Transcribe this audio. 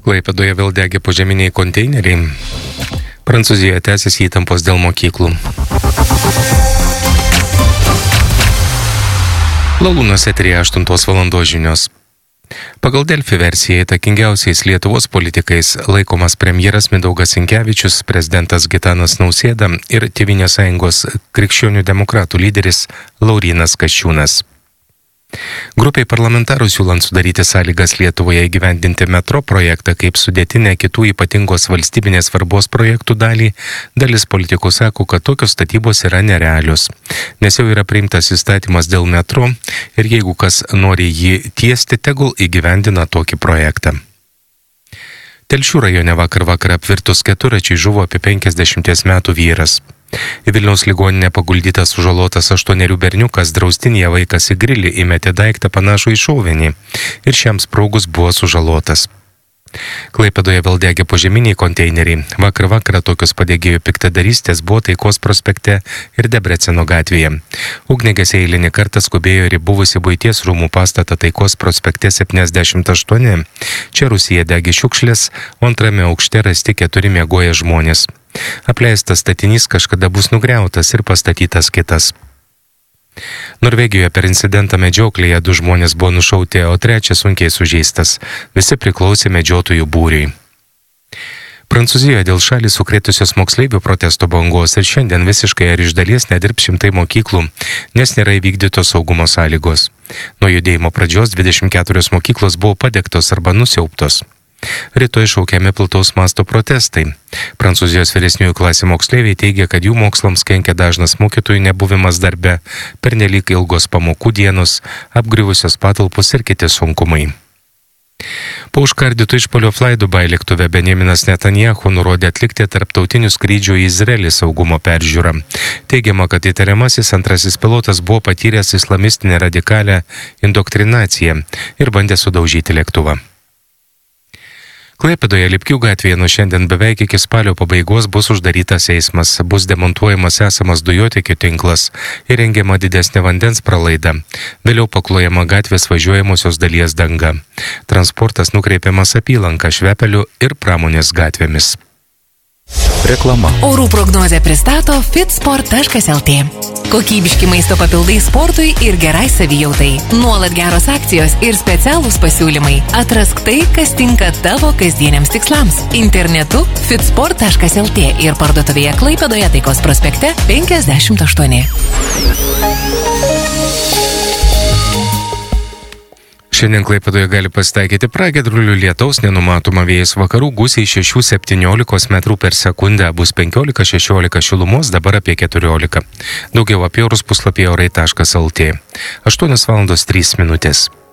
Klaipėdoje vėl degė požeminiai konteineriai. Prancūzijoje tęsiasi įtampos dėl mokyklų. Lalūnos eteryje 8 valandos žinios. Pagal Delfi versiją įtakingiausiais Lietuvos politikais laikomas premjeras Mindaugas Sinkevičius, prezidentas Gitanas Nausėda ir Tėvynės sąjungos krikščionių demokratų lyderis Laurynas Kasčiūnas. Grupiai parlamentarų siūlant sudaryti sąlygas Lietuvoje įgyvendinti metro projektą kaip sudėtinę kitų ypatingos valstybinės svarbos projektų dalį, dalis politikų sako, kad tokios statybos yra nerealios, nes jau yra priimtas įstatymas dėl metro ir jeigu kas nori jį tiesti, tegul įgyvendina tokį projektą. Telšių rajone vakar apvirtus keturračiai žuvo apie 50 metų vyras. Į Vilniaus ligoninę paguldytas sužalotas 8 berniukas draustinėje vaikas į grilį įmetė daiktą panašų į šovinį ir šiam sprogus buvo sužalotas. Klaipėdoje vėl degė požeminiai konteineriai. Vakar tokios padegėjų piktadarystės buvo Taikos prospekte ir Debreceno gatvėje. Ugniagesiai eilinį kartą skubėjo ir į buvusį buities rūmų pastatą Taikos prospekte 78. Čia Rusija degė šiukšlės, o antrame aukšte rasti 4 miegoję žmonės. Apleistas statinys kažkada bus nugriautas ir pastatytas kitas. Norvegijoje per incidentą medžioklėje 2 žmonės buvo nušauti, o 3 sunkiai sužeistas. Visi priklausė medžiotojų būriui. Prancūzijoje dėl šalį sukrėtusios moksleivių protesto bangos ir šiandien visiškai ar iš dalies nedirbs 100 mokyklų, nes nėra įvykdytos saugumo sąlygos. Nuo judėjimo pradžios 24 mokyklos buvo padegtos arba nusiaubtos. Rytoj šaukiami plataus masto protestai. Prancūzijos vyresniųjų klasių moksleiviai teigia, kad jų mokslams kenkia dažnas mokytojų nebuvimas darbe, pernelyg ilgos pamokų dienos, apgriuvusios patalpos ir kiti sunkumai. Po užkardytų išpuolio Fly Dubai lėktuve Benjaminas Netanyahu nurodė atlikti tarptautinių skrydžių į Izraelį saugumo peržiūrą. Teigiama, kad įtariamasis antrasis pilotas buvo patyręs islamistinę radikalią indoktrinaciją ir bandė sudaužyti lėktuvą. Klaipėdoje Lipkių gatvėje nuo šiandien beveik iki spalio pabaigos bus uždarytas eismas, bus demontuojamas esamas dujotiekio tinklas ir rengiama didesnė vandens pralaida. Vėliau paklojama gatvės važiuojamosios dalies danga. Transportas nukreipiamas apylanką Švepelių ir Pramonės gatvėmis. Reklama. Orų prognozę pristato fitsport.lt. Kokybiški maisto papildai sportui ir gerai savijautai. Nuolat geros akcijos ir specialūs pasiūlymai. Atrask tai, kas tinka tavo kasdieniams tikslams. Internetu fitsport.lt ir parduotuvėje Klaipėdoje Taikos prospekte 58. Šiandien Klaipėdoje gali pasitaikyti pragiedrulių, lietaus, nenumatoma vėjas vakarų gūsiai 6-17 metrų per sekundę, bus 15-16 šilumos, dabar apie 14. Daugiau apie orus puslapyje orai.lt. 8 valandos 3 minutės.